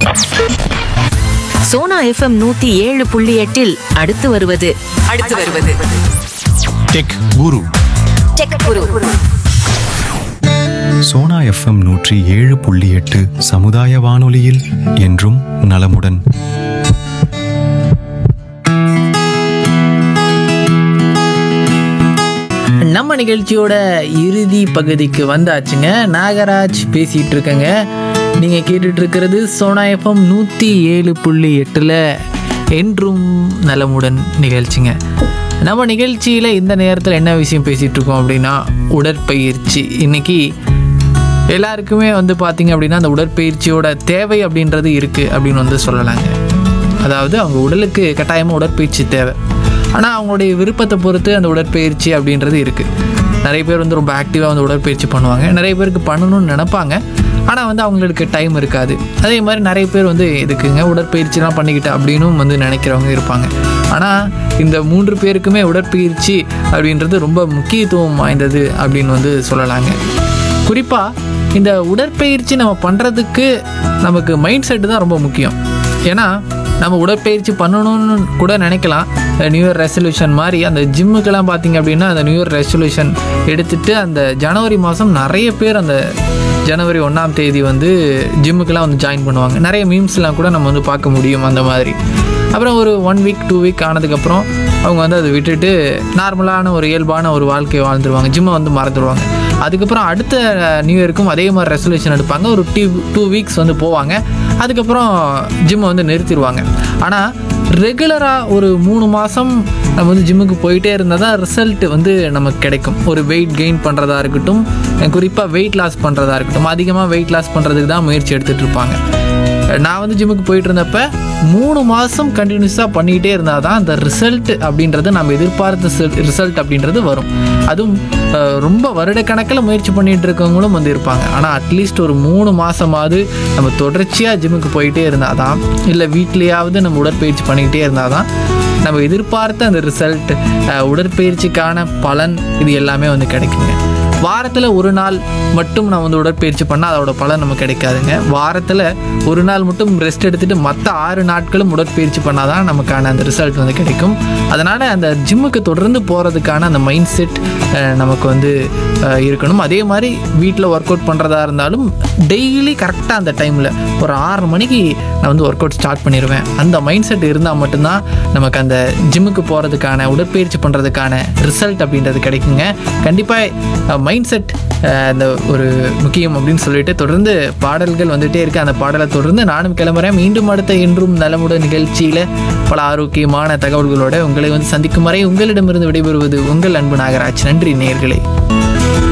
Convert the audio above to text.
Sona FM 107.8 அடுத்து வருவது tech குரு. Sona FM 107.8 சமுதாய வானொலியில் என்றும் நலமுடன். நம்ம நிகழ்ச்சியோட இறுதி பகுதிக்கு வந்தாச்சுங்க. நாகராஜ் பேசிகிட்டு இருக்கேங்க. நீங்கள் கேட்டுட்டு இருக்கிறது சோனா எஃப்எம் 107.8 என்றும் நலமுடன் நிகழ்ச்சிங்க. நம்ம நிகழ்ச்சியில் இந்த நேரத்தில் என்ன விஷயம் பேசிகிட்டு இருக்கோம் அப்படின்னா உடற்பயிற்சி. இன்றைக்கி எல்லாருக்குமே பார்த்திங்க அப்படின்னா அந்த உடற்பயிற்சியோட தேவை அப்படின்றது இருக்குது அப்படின்னு சொல்லலாங்க. அதாவது அவங்க உடலுக்கு கட்டாயமாக உடற்பயிற்சி தேவை. ஆனால் அவங்களுடைய விருப்பத்தை பொறுத்து அந்த உடற்பயிற்சி அப்படின்றது இருக்குது. நிறைய பேர் ரொம்ப ஆக்டிவாக உடற்பயிற்சி பண்ணுவாங்க. நிறைய பேருக்கு பண்ணணும்னு நினைப்பாங்க. ஆனால் அவங்களுக்கு டைம் இருக்காது. அதே மாதிரி நிறைய பேர் எதுக்குங்க உடற்பயிற்சிலாம் பண்ணிக்கிட்டு அப்படின்னு நினைக்கிறவங்க இருப்பாங்க. ஆனால் இந்த 3 பேருக்குமே உடற்பயிற்சி அப்படின்றது ரொம்ப முக்கியத்துவம் வாய்ந்தது அப்படின்னு சொல்லலாங்க. குறிப்பாக இந்த உடற்பயிற்சி நம்ம பண்ணுறதுக்கு நமக்கு மைண்ட் செட்டு தான் ரொம்ப முக்கியம். ஏன்னா நம்ம உடற்பயிற்சி பண்ணணும்னு கூட நினைக்கலாம். நியூ இயர் ரெசல்யூஷன் மாதிரி அந்த ஜிம்முக்கெல்லாம் பார்த்திங்க அப்படின்னா அந்த நியூ இயர் ரெசல்யூஷன் எடுத்துகிட்டு அந்த ஜனவரி மாதம் நிறைய பேர் அந்த ஜனவரி 1ஆம் தேதி ஜிம்முக்கெல்லாம் ஜாயின் பண்ணுவாங்க. நிறைய மீம்ஸ்லாம் கூட நம்ம பார்க்க முடியும் அந்த மாதிரி. அப்புறம் ஒரு 1 வீக் 2 வீக் ஆனதுக்கப்புறம் அவங்க அதை விட்டுட்டு நார்மலான ஒரு இயல்பான ஒரு வாழ்க்கையை வாழ்ந்துருவாங்க. ஜிம்மை மறந்துடுவாங்க. அதுக்கப்புறம் அடுத்த நியூ இயருக்கும் அதே மாதிரி ரெசல்யூஷன் எடுப்பாங்க. ஒரு 2 வீக்ஸ் போவாங்க. அதுக்கப்புறம் ஜிம்மை நிறுத்திடுவாங்க. ஆனால் ரெகுலராக ஒரு 3 மாதம் நம்ம ஜிம்முக்கு போயிட்டே இருந்தால் தான் ரிசல்ட் நமக்கு கிடைக்கும். ஒரு வெயிட் கெயின் பண்ணுறதா இருக்கட்டும், குறிப்பாக வெயிட் லாஸ் பண்ணுறதா இருக்கட்டும், அதிகமாக வெயிட் லாஸ் பண்ணுறதுக்கு தான் முயற்சி எடுத்துகிட்டு இருப்பாங்க. நான் ஜிம்முக்கு போயிட்டு இருந்தப்போ 3 மாதம் கண்டினியூஸாக பண்ணிக்கிட்டே இருந்தால் தான் அந்த ரிசல்ட் அப்படின்றது நம்ம எதிர்பார்த்த ரிசல்ட் அப்படின்றது வரும். அதுவும் ரொம்ப வருடக்கணக்கில் முயற்சி பண்ணிகிட்டு இருக்கவங்களும் இருப்பாங்க. ஆனால் அட்லீஸ்ட் ஒரு 3 மாதமாவது நம்ம தொடர்ச்சியாக ஜிம்முக்கு போயிட்டே இருந்தால் தான், இல்லை வீட்லேயாவது நம்ம உடற்பயிற்சி பண்ணிக்கிட்டே இருந்தால் தான் நம்ம எதிர்பார்த்த அந்த ரிசல்ட், உடற்பயிற்சிக்கான பலன் இது எல்லாமே கிடைக்குங்க. வாரத்தில் ஒரு நாள் மட்டும் நான் உடற்பயிற்சி பண்ணால் அதோட பலன் நமக்கு கிடைக்காதுங்க. வாரத்தில் ஒரு நாள் மட்டும் ரெஸ்ட் எடுத்துகிட்டு மற்ற 6 நாட்களும் உடற்பயிற்சி பண்ணால் தான் நமக்கான அந்த ரிசல்ட் கிடைக்கும். அதனால் அந்த ஜிம்முக்கு தொடர்ந்து போகிறதுக்கான அந்த மைண்ட் செட் நமக்கு இருக்கணும். அதே மாதிரி வீட்டில் ஒர்க் அவுட் பண்ணுறதா இருந்தாலும் டெய்லி கரெக்டாக அந்த டைமில் ஒரு 6 மணிக்கு நான் ஒர்க் அவுட் ஸ்டார்ட் பண்ணிடுவேன். அந்த மைண்ட் செட் இருந்தால் மட்டும்தான் நமக்கு அந்த ஜிம்முக்கு போகிறதுக்கான உடற்பயிற்சி பண்ணுறதுக்கான ரிசல்ட் அப்படின்றது கிடைக்குங்க. கண்டிப்பாக மைண்ட் செட் அந்த ஒரு முக்கியம் அப்படின்னு சொல்லிட்டு தொடர்ந்து பாடல்கள் வந்துகிட்டே இருக்குது. அந்த பாடலை தொடர்ந்து நானும் கிளம்புறேன். மீண்டும் அடுத்த என்றும் நலமுடன் நிகழ்ச்சியில் பல ஆரோக்கியமான தகவல்களோடு உங்களை சந்திக்கும் வரை உங்களிடமிருந்து விடைபெறுவது உங்கள் அன்பு நாகராஜ். நன்றி நேயர்களே.